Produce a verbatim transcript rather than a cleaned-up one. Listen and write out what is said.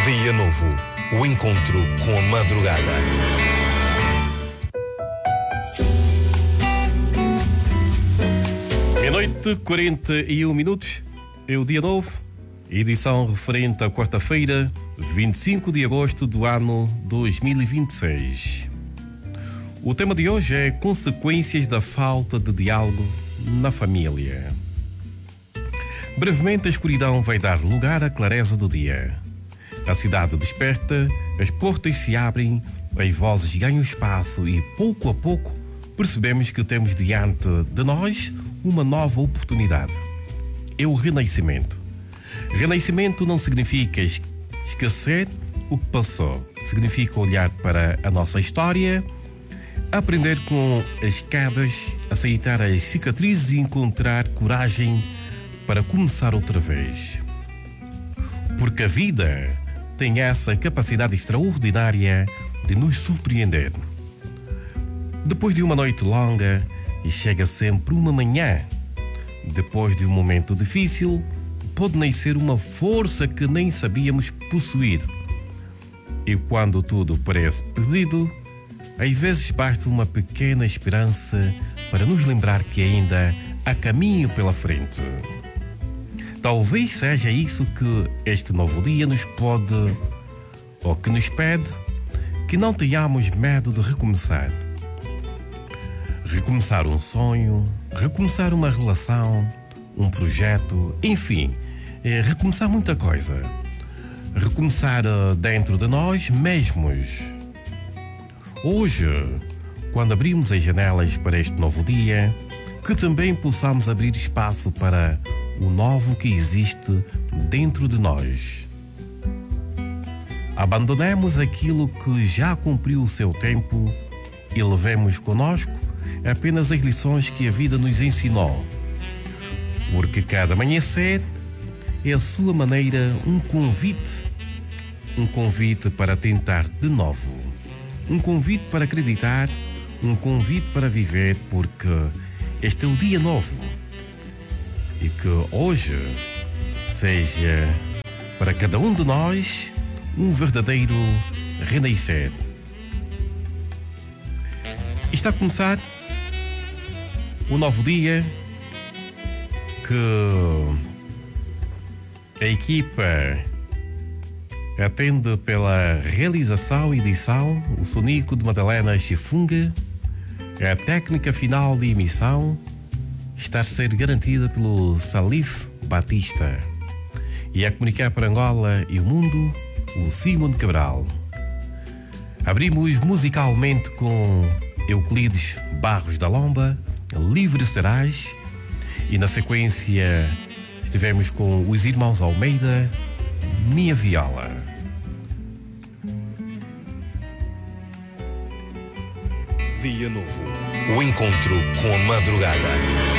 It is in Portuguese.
Dia Novo, o encontro com a madrugada. Meia-noite, quarenta e um minutos. É o Dia Novo, edição referente à quarta-feira, vinte e cinco de agosto do ano dois mil e vinte e seis. O tema de hoje é consequências da falta de diálogo na família. Brevemente, a escuridão vai dar lugar à clareza do dia. A cidade desperta, as portas se abrem, as vozes ganham espaço e, pouco a pouco, percebemos que temos diante de nós uma nova oportunidade. É o renascimento. Renascimento não significa esquecer o que passou. Significa olhar para a nossa história, aprender com as quedas, aceitar as cicatrizes e encontrar coragem para começar outra vez. Porque a vida tem essa capacidade extraordinária de nos surpreender. Depois de uma noite longa, chega sempre uma manhã. Depois de um momento difícil, pode nascer uma força que nem sabíamos possuir. E quando tudo parece perdido, às vezes basta uma pequena esperança para nos lembrar que ainda há caminho pela frente. Talvez seja isso que este novo dia nos pode, ou que nos pede, que não tenhamos medo de recomeçar. Recomeçar um sonho, recomeçar uma relação, um projeto, enfim, é recomeçar muita coisa. Recomeçar dentro de nós mesmos. Hoje, quando abrimos as janelas para este novo dia, que também possamos abrir espaço para o novo que existe dentro de nós. Abandonemos aquilo que já cumpriu o seu tempo e levemos conosco apenas as lições que a vida nos ensinou. Porque cada amanhecer é a sua maneira um convite, um convite para tentar de novo, um convite para acreditar, um convite para viver, porque este é o dia novo. E que hoje seja para cada um de nós um verdadeiro renascer. Está a começar o novo dia que a equipa atende pela realização e edição, o sonico de Madalena Chifunga, a técnica final de emissão está a ser garantida pelo Salif Batista e a comunicar para Angola e o mundo, o Simon Cabral. Abrimos musicalmente com Euclides Barros da Lomba, Livre Serás, e na sequência estivemos com os irmãos Almeida, Minha Viola. Dia Novo, o encontro com a madrugada.